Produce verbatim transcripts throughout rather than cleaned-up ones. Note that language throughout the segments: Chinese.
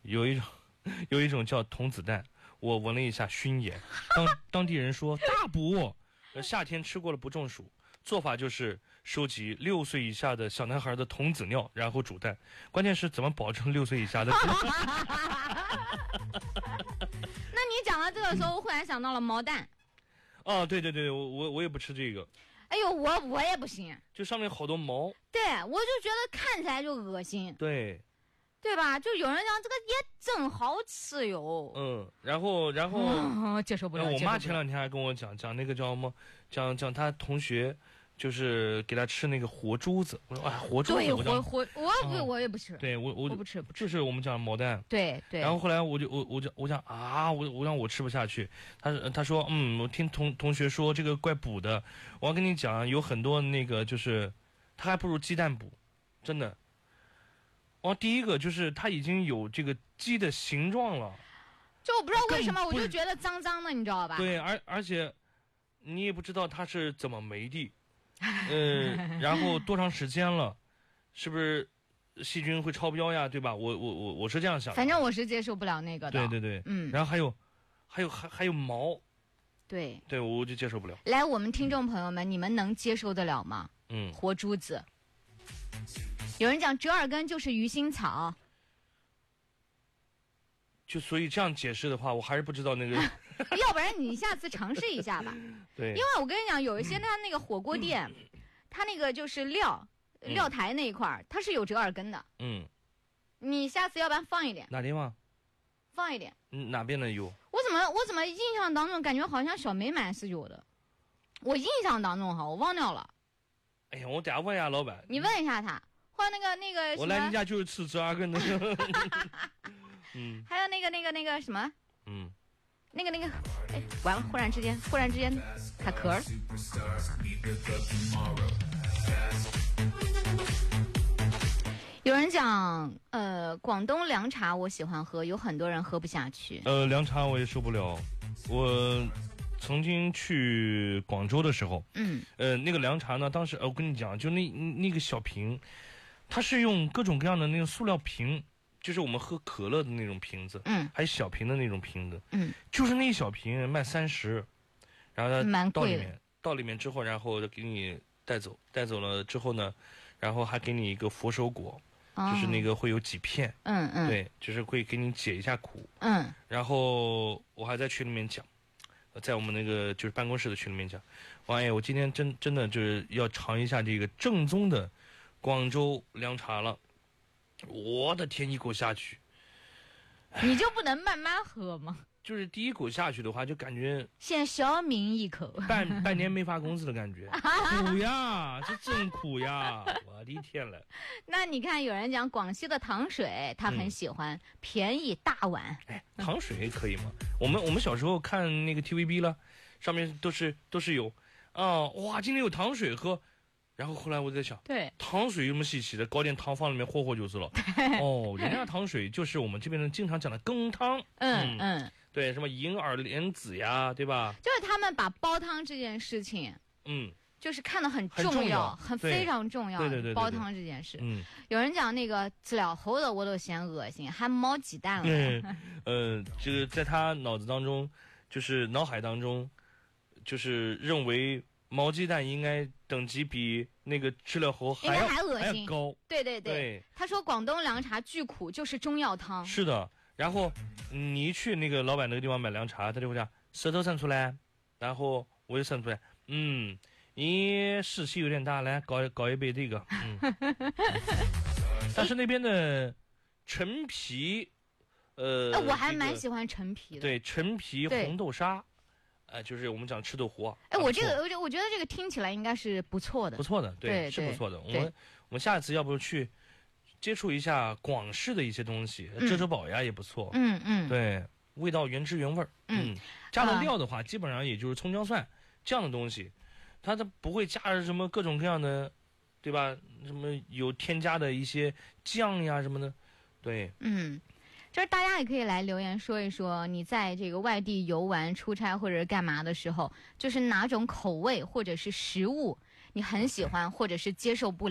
有一种有一种叫童子蛋，我闻了一下熏眼，当当地人说大补，呃夏天吃过了不中暑。做法就是收集六岁以下的小男孩的童子尿，然后煮蛋。关键是怎么保证六岁以下的？ 那你讲到这个时候，我忽然想到了毛蛋。 哦，对对对，我我我也不吃这个。 哎呦，我我也不行， 就上面好多毛。 对，我就觉得看起来就恶心。 对， 对吧？就有人讲这个也真好吃哟。 嗯，然后然后、 哦、接受不了。 我妈前两天还跟我讲讲那个叫什么，讲讲她同学。就是给他吃那个活珠子，我说哎，活珠子， 对，活活，我不、 嗯， 我也不吃， 对我我我不吃，不吃， 就是我们讲毛蛋， 对对。 然后后来我就我我讲我讲啊，我我让我吃不下去，他他说嗯，我听同同学说这个怪补的，我要跟你讲，有很多那个就是，它还不如鸡蛋补，真的。哇，第一个就是它已经有这个鸡的形状了， 就我不知道为什么，我就觉得脏脏的，你知道吧？ 对，而而且你也不知道它是怎么没的。呃，然后多长时间了，是不是细菌会超标呀？对吧？我我我我是这样想的。 反正我是接受不了那个的。 对对对， 嗯。 然后还有，还有还还有毛。 对。 对，我就接受不了。 来，我们听众朋友们，你们能接受得了吗？ 嗯。 活珠子。有人讲折耳根就是鱼腥草。 就所以这样解释的话，我还是不知道那个。 要不然你下次尝试一下吧。 对。 因为我跟你讲，有一些他那个火锅店，嗯、他那个就是料料台那一块儿，它是有折耳根的。 嗯。 你下次要不然放一点。 哪地方？ 放一点。 嗯，哪边的有？ 我怎么我怎么印象当中感觉好像小梅买是有的，我印象当中哈，我忘掉了。 哎呀，我等下问一下老板。 你问一下他，或者那个那个。 我来你家就是吃折耳根的。嗯， 还有那个那个那个什么， 嗯， 那个那个，哎，完了，忽然之间，忽然之间卡壳了。有人讲，呃，广东凉茶我喜欢喝，有很多人喝不下去。 呃，凉茶我也受不了。我曾经去广州的时候， 嗯， 呃，那个凉茶呢，当时我跟你讲，就那那个小瓶，它是用各种各样的那个塑料瓶。就是我们喝可乐的那种瓶子， 嗯， 还有小瓶的那种瓶子， 嗯， 就是那一小瓶卖三十，然后它到里面，到里面之后，然后给你带走，带走了之后呢，然后还给你一个佛手果，哦、就是那个会有几片， 嗯嗯， 对，就是会给你解一下苦， 嗯， 然后我还在群里面讲，在我们那个就是办公室的群里面讲，王爷，我今天真真的就是要尝一下这个正宗的广州凉茶了。我的天，一口下去， 你就不能慢慢喝吗？ 就是第一口下去的话，就感觉先小抿一口， 半半年没发工资的感觉，苦呀，这真苦呀！我的天了。 那你看，有人讲广西的糖水，他很喜欢，嗯、便宜大碗。 哎，糖水可以吗？我们我们小时候看那个 T V B 了，上面都是都是有，啊，哇，今天有糖水喝。然后后来我在想， 对， 糖水有什么稀奇的？搞点糖放里面和和就是了。哦，人家糖水就是我们这边人经常讲的羹汤。 嗯嗯，嗯对，什么银耳莲子呀，对吧？ 就是他们把煲汤这件事情， 嗯， 就是看得很重要， 重要很非常重要。 对对 对, 对, 对， 煲汤这件事， 嗯， 有人讲那个治疗喉的我都嫌恶心，还冒鸡蛋了。 嗯，呃，这个在他脑子当中，就是脑海当中，就是认为。毛鸡蛋应该等级比那个治疗喉还要还恶心， 还高。 对对 对, 对，他说广东凉茶巨苦，就是中药汤。 是的，然后你一去那个老板那个地方买凉茶，他就会讲舌头伸出来，然后我就伸出来，嗯，你湿气有点大，来搞搞一杯这个，嗯。但是那边的陈皮，呃， 我还蛮喜欢陈皮的。 对，陈皮红豆沙。呃，就是我们讲吃豆腐啊。 哎，我这个，我我觉得这个听起来应该是不错的， 不错的，对， 对是不错的。我们我们下次要不去接触一下广式的一些东西， 嗯、 遮遮宝呀也不错。 嗯嗯， 对，味道原汁原味儿。 嗯， 嗯加了料的话，呃、基本上也就是葱姜蒜这样的东西，它它不会加什么各种各样的，对吧？什么有添加的一些酱呀什么的，对， 嗯。就是大家也可以来留言说一说，你在这个外地游玩、出差或者干嘛的时候，就是哪种口味或者是食物你很喜欢或者是接受不了。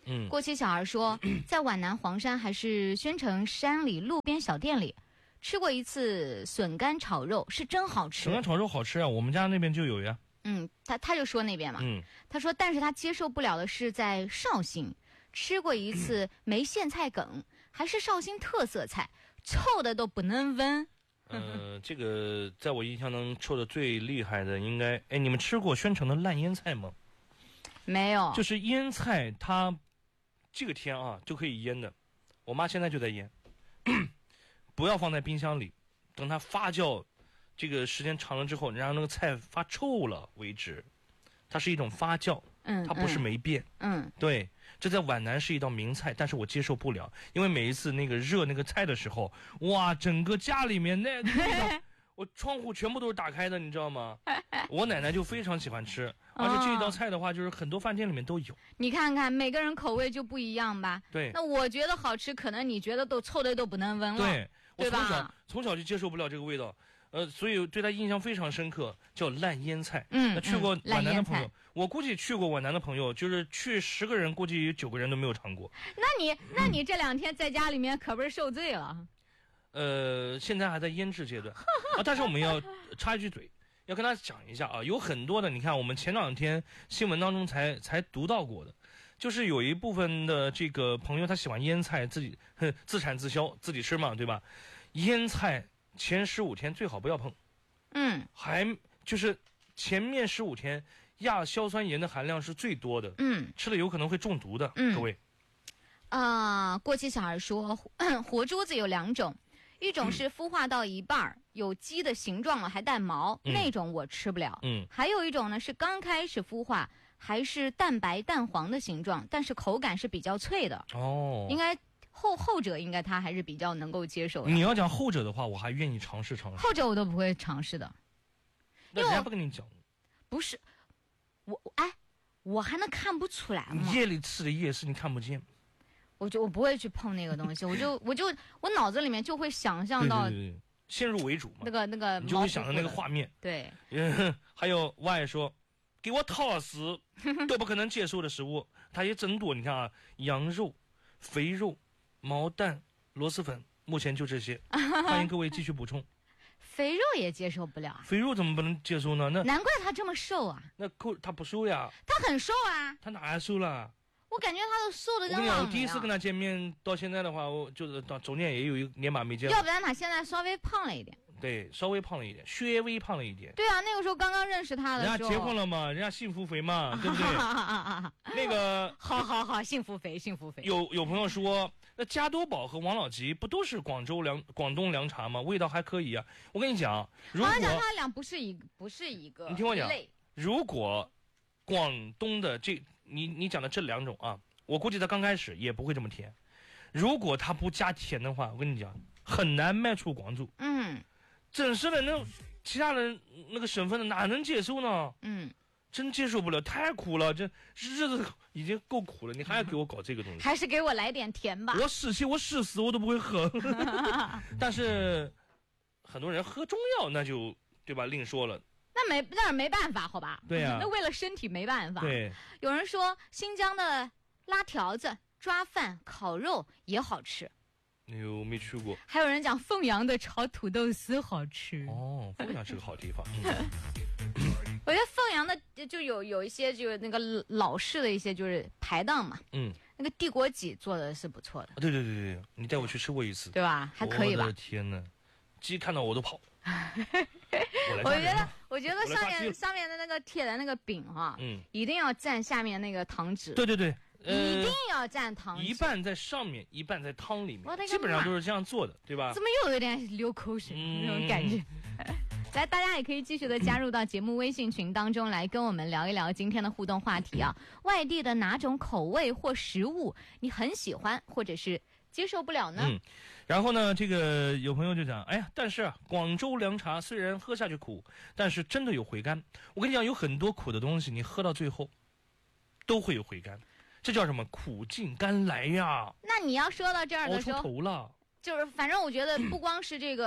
嗯， 过期小孩说，在皖南黄山还是宣城山里路边小店里吃过一次笋干炒肉，是真好吃。 笋干炒肉好吃啊，我们家那边就有呀。 嗯，他他就说那边嘛， 嗯， 他说，但是他接受不了的是在绍兴吃过一次梅苋菜梗，还是绍兴特色菜，臭的都不能闻。 呃，这个在我印象中臭的最厉害的应该，哎，你们吃过宣城的烂腌菜吗？ 没有， 就是腌菜，它这个天啊就可以腌的。我妈现在就在腌，不要放在冰箱里，等它发酵，这个时间长了之后，然后那个菜发臭了为止。它是一种发酵， 嗯， 它不是霉变。 嗯， 对，这在皖南是一道名菜，但是我接受不了，因为每一次那个热那个菜的时候，哇，整个家里面那那个。我窗户全部都是打开的，你知道吗？我奶奶就非常喜欢吃，而且这一道菜的话，就是很多饭店里面都有。 你看看每个人口味就不一样吧？ 对。 那我觉得好吃，可能你觉得都臭的都不能闻了。 对，我从小对吧从小就接受不了这个味道，呃，所以对他印象非常深刻，叫烂腌菜。 嗯， 那去过嗯皖南的朋友， 烂腌菜我估计去过皖南的朋友，就是去十个人，估计有九个人都没有尝过。 那你那你这两天在家里面可不是受罪了？ 呃，现在还在腌制阶段啊，但是我们要插一句嘴，要跟大家讲一下啊，有很多的，你看我们前两天新闻当中才才读到过的，就是有一部分的这个朋友他喜欢腌菜，自己哼自产自销，自己吃嘛，对吧？腌菜前十五天最好不要碰， 嗯还就是前面十五天亚硝酸盐的含量是最多的， 嗯吃了有可能会中毒的， 嗯各位。 啊、过期小孩说，活珠子有两种。一种是孵化到一半儿有鸡的形状了，还带毛， 嗯那种我吃不了。 嗯， 还有一种呢是刚开始孵化，还是淡白淡黄的形状，但是口感是比较脆的。 哦， 应该后后者应该他还是比较能够接受的。 你要讲后者的话，我还愿意尝试尝试。 后者我都不会尝试的。 那人家不跟你讲， 不是，我哎，我还能看不出来吗？ 夜里吃的夜市你看不见。 我就我不会去碰那个东西，我就我就我脑子里面就会想象到对对对对，先入为主嘛， 那个那个， 你就会想着那个画面。 对， 嗯，还有 Y 说，给我讨死都不可能接受的食物，它也真多。你看啊，羊肉、肥肉、毛蛋、螺蛳粉，目前就这些。欢迎各位继续补充。 肥肉也接受不了， 肥肉怎么不能接受呢？那难怪他这么瘦啊！ 那扣他不瘦呀， 他很瘦啊， 他哪瘦了？ 我感觉他都瘦的我跟你讲， 跟浪我第一次跟一样。 他见面到现在的话，我就是到中间也有一年把没见过。 要不然他现在稍微胖了一点。 对，稍微胖了一点，略微胖了一点。 对啊，那个时候刚刚认识他的时候， 人家结婚了嘛，人家幸福肥嘛，对不对？那个， 好好好，幸福肥，幸福肥。 有有朋友说，那加多宝和王老吉不都是广州凉广东凉茶吗？味道还可以啊。我跟你讲，如果好像讲他俩不是一不是一个， 你听我讲类如果广东的这你你讲的这两种啊，我估计他刚开始也不会这么甜。如果他不加甜的话，我跟你讲，很难卖出广州。 嗯真是的，那其他人那个省份的哪能接受呢？ 嗯， 真接受不了，太苦了，这日子已经够苦了，你还要给我搞这个东西？ 还是给我来点甜吧。 我死气，我死死我都不会喝。但是很多人喝中药，那就对吧？另说了。 那没那是没办法，好吧？ 对呀、 那为了身体没办法。 对， 有人说新疆的拉条子、抓饭、烤肉也好吃。 哎呦，没去过。 还有人讲凤阳的炒土豆丝好吃。 哦，凤阳是个好地方。嗯、 我觉得凤阳的就有有一些就是那个老式的一些就是排档嘛， 嗯， 那个地锅鸡做的是不错的， 对对对对，你带我去吃过一次， 对吧？还可以吧？ 我的天哪，鸡看到我都跑。 我觉得，我觉得上我来抓鸡面上面的那个贴的那个饼哈， 嗯， 一定要蘸下面那个糖纸， 对对对，呃一定要蘸糖纸， 一半在上面，一半在汤里面， 我的个基本上妈都是这样做的，对吧？ 怎么又有点流口水、 嗯那种感觉？来，大家也可以继续的加入到节目微信群当中来跟我们聊一聊今天的互动话题啊。外地的哪种口味或食物你很喜欢，或者是接受不了呢？ 嗯，然后呢，这个有朋友就讲，哎呀，但是啊，广州凉茶虽然喝下去苦，但是真的有回甘。我跟你讲，有很多苦的东西，你喝到最后都会有回甘，这叫什么？苦尽甘来呀！ 那你要说到这儿熬出的时候， 头了。 就是反正我觉得不光是这个。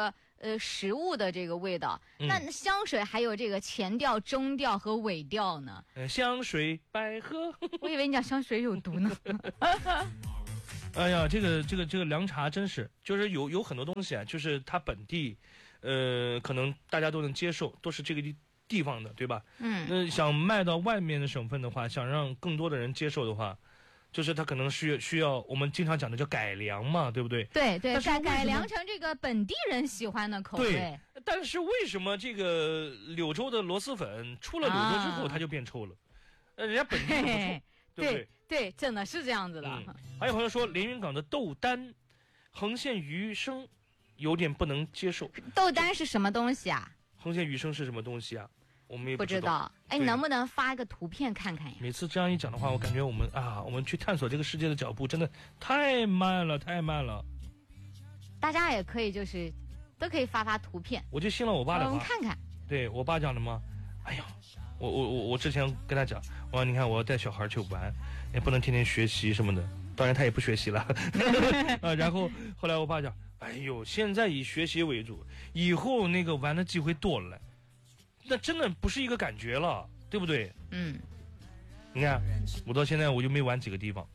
呃食物的这个味道， 嗯、 那香水还有这个前调、中调和尾调呢。 呃、香水百合， 我以为你讲香水有毒呢。 哎呀，这个这个这个凉茶真是，就是有有很多东西啊，就是它本地，呃，可能大家都能接受，都是这个地地方的，对吧？ 嗯。 那想卖到外面的省份的话，想让更多的人接受的话，就是它可能需要需要我们经常讲的叫改良嘛，对不对？ 对对，改改良成这个本地人喜欢的口味。 对，但是为什么这个柳州的螺蛳粉出了柳州之后它就变臭了？呃、啊，人家本地不臭，对不对？ 对对，真的是这样子的。 嗯、还有朋友说连云港的豆丹，横线余生，有点不能接受。 豆丹是什么东西啊？ 横线余生是什么东西啊？我们也不知道。哎，你能不能发一个图片看看呀？ 每次这样一讲的话，我感觉我们啊，我们去探索这个世界的脚步真的太慢了，太慢了。 大家也可以就是都可以发发图片。 我就信了我爸的话。 我们看看。 对我爸讲的吗？哎呀，我我我我之前跟他讲，我说你看我要带小孩去玩，也不能天天学习什么的。当然他也不学习了。啊，然后后来我爸讲，哎呦，现在以学习为主，以后那个玩的机会多了。那真的不是一个感觉了，对不对？ 嗯， 你看，我到现在我就没玩几个地方，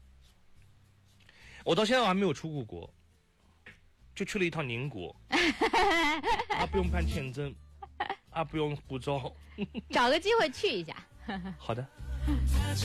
我到现在我还没有出过国，就去了一趟宁国，啊，不用办签证，啊，不用护照， 找个机会去一下。 好的。